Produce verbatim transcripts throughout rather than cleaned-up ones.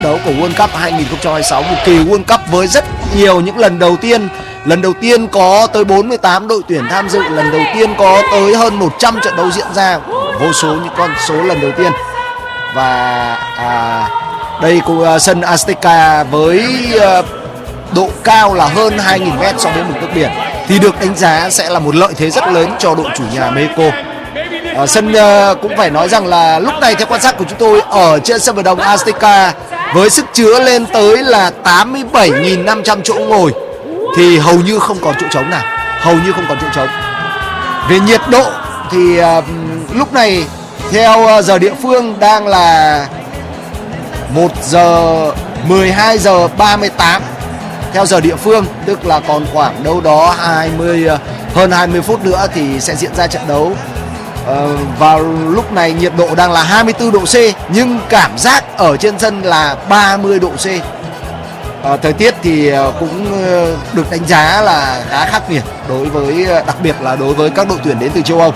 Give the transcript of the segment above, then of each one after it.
đấu của World Cup hai nghìn không trăm hai mươi sáu, một kỳ World Cup với rất nhiều những lần đầu tiên. Lần đầu tiên có tới bốn mươi tám đội tuyển tham dự, lần đầu tiên có tới hơn một trăm trận đấu diễn ra, vô số những con số lần đầu tiên. Và à, đây của uh, sân Azteca với uh, độ cao là hơn hai nghìn mét so với mực nước biển thì được đánh giá sẽ là một lợi thế rất lớn cho đội chủ nhà Mexico. Ở sân uh, cũng phải nói rằng là lúc này theo quan sát của chúng tôi ở trên sân vận động Azteca với sức chứa lên tới là tám mươi bảy nghìn năm trăm chỗ ngồi thì hầu như không còn chỗ trống nào, hầu như không còn chỗ trống. Về nhiệt độ thì uh, lúc này theo uh, giờ địa phương đang là một giờ mười hai giờ ba mươi tám theo giờ địa phương, tức là còn khoảng đâu đó hai mươi hơn hai mươi phút nữa thì sẽ diễn ra trận đấu. Ờ, vào lúc này nhiệt độ đang là hai mươi tư độ C nhưng cảm giác ở trên sân là ba mươi độ C. Ờ, thời tiết thì cũng được đánh giá là khá khắc nghiệt đối với, đặc biệt là đối với các đội tuyển đến từ châu Âu.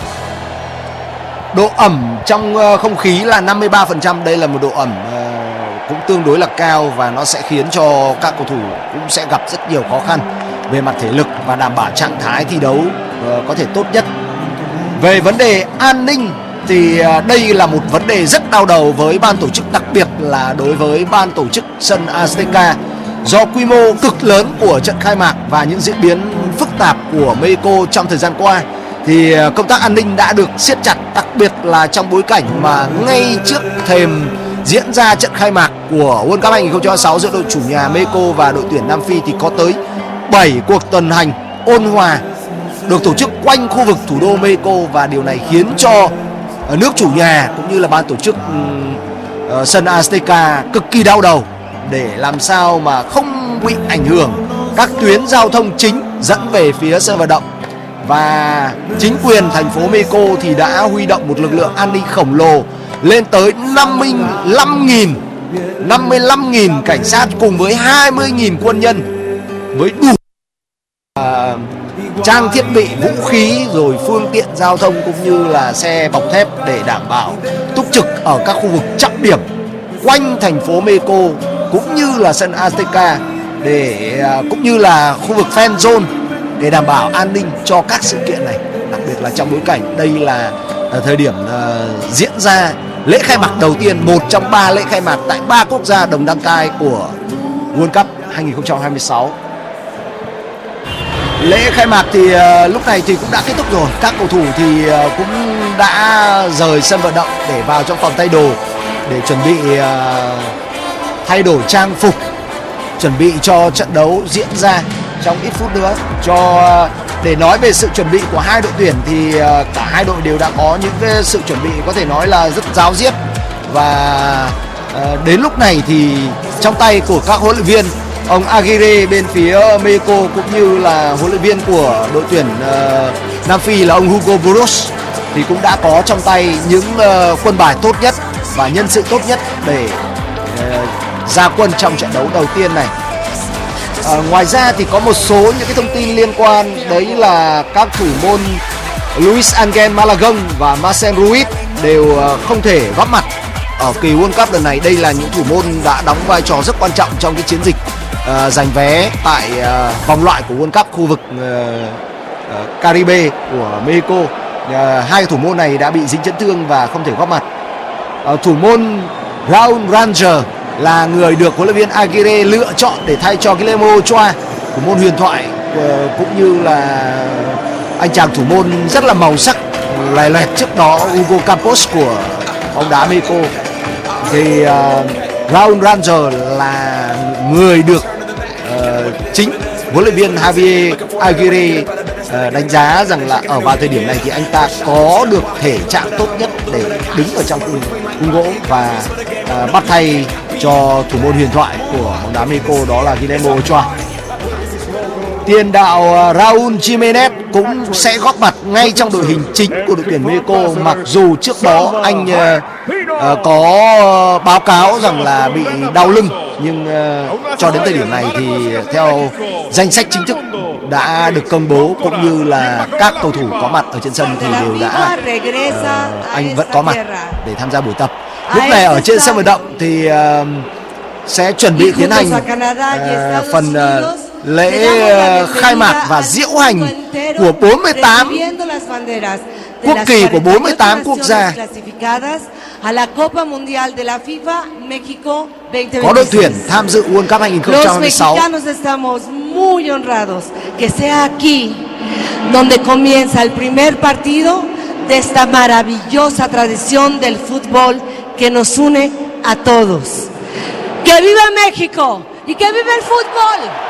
Độ ẩm trong không khí là năm mươi ba phần trăm, đây là một độ ẩm uh, cũng tương đối là cao và nó sẽ khiến cho các cầu thủ cũng sẽ gặp rất nhiều khó khăn về mặt thể lực và đảm bảo trạng thái thi đấu uh, có thể tốt nhất. Về vấn đề an ninh thì uh, đây là một vấn đề rất đau đầu với ban tổ chức, đặc biệt là đối với ban tổ chức sân Azteca. Do quy mô cực lớn của trận khai mạc và những diễn biến phức tạp của Mexico trong thời gian qua thì công tác an ninh đã được siết chặt, đặc biệt là trong bối cảnh mà ngay trước thềm diễn ra trận khai mạc của World Cup hai nghìn không trăm hai mươi sáu giữa đội chủ nhà Mexico và đội tuyển Nam Phi thì có tới bảy cuộc tuần hành ôn hòa được tổ chức quanh khu vực thủ đô Mexico, và điều này khiến cho nước chủ nhà cũng như là ban tổ chức uh, sân Azteca cực kỳ đau đầu để làm sao mà không bị ảnh hưởng các tuyến giao thông chính dẫn về phía sân vận động. Và chính quyền thành phố Mexico thì đã huy động một lực lượng an ninh khổng lồ lên tới năm mươi lăm nghìn cảnh sát cùng với hai mươi nghìn quân nhân với đủ uh, trang thiết bị, vũ khí rồi phương tiện giao thông cũng như là xe bọc thép để đảm bảo túc trực ở các khu vực trọng điểm quanh thành phố Mexico cũng như là sân Azteca để uh, cũng như là khu vực fan zone để đảm bảo an ninh cho các sự kiện này, đặc biệt là trong bối cảnh đây là thời điểm uh, diễn ra lễ khai mạc đầu tiên, một trong ba lễ khai mạc tại ba quốc gia đồng đăng cai của World Cup hai nghìn không trăm hai mươi sáu. Lễ khai mạc thì uh, lúc này thì cũng đã kết thúc rồi. Các cầu thủ thì uh, cũng đã rời sân vận động để vào trong phòng thay đồ để chuẩn bị uh, thay đổi trang phục, chuẩn bị cho trận đấu diễn ra trong ít phút nữa. Cho để nói về sự chuẩn bị của hai đội tuyển thì uh, cả hai đội đều đã có những cái sự chuẩn bị có thể nói là rất ráo riết, và uh, đến lúc này thì trong tay của các huấn luyện viên, ông Aguirre bên phía Mexico cũng như là huấn luyện viên của đội tuyển uh, Nam Phi là ông Hugo Broos thì cũng đã có trong tay những uh, quân bài tốt nhất và nhân sự tốt nhất để uh, ra quân trong trận đấu đầu tiên này. À, ngoài ra thì có một số những cái thông tin liên quan, đấy là các thủ môn Luis Angel Malagon và Marcel Ruiz đều uh, không thể góp mặt ở kỳ World Cup lần này. Đây là những thủ môn đã đóng vai trò rất quan trọng trong cái chiến dịch uh, giành vé tại uh, vòng loại của World Cup khu vực uh, uh, Caribe của Mexico. Uh, hai thủ môn này đã bị dính chấn thương và không thể góp mặt. Uh, thủ môn Raul Ranger là người được huấn luyện viên Aguirre lựa chọn để thay cho Guillermo Ochoa, thủ môn huyền thoại, cũng như là anh chàng thủ môn rất là màu sắc lòe loẹt trước đó Hugo Campos của bóng đá Mexico. Thì uh, Raul Ranger là người được uh, chính huấn luyện viên Javier Aguirre uh, đánh giá rằng là ở vào thời điểm này thì anh ta có được thể trạng tốt nhất để đứng ở trong khung, khung gỗ và uh, bắt thay cho thủ môn huyền thoại của bóng đá Mexico, đó là Guillermo Ochoa. Tiền đạo Raúl Jiménez cũng sẽ góp mặt ngay trong đội hình chính của đội tuyển Mexico, mặc dù trước đó anh uh, uh, có báo cáo rằng là bị đau lưng, nhưng uh, cho đến thời điểm này thì theo danh sách chính thức đã được công bố cũng như là các cầu thủ có mặt ở trên sân thì đều đã uh, anh vẫn có mặt để tham gia buổi tập. Lúc này ở trên sân vận động thì uh, sẽ chuẩn bị tiến hành à, phần à, lễ khai mạc và diễu hành của bốn mươi tám quốc kỳ của bốn mươi tám quốc gia. Có đội tuyển tham dự World Cup hai nghìn không trăm hai mươi sáu. Donde comienza el primer partido de esta maravillosa tradición del fútbol que nos une a todos. ¡Que viva México! ¡Y que viva el fútbol!